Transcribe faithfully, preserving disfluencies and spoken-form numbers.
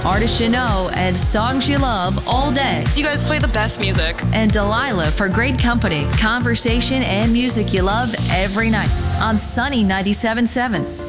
artists you know and songs you love all day. You guys play the best music. And Delilah for great company, conversation, and music you love every night on Sunny ninety-seven point seven.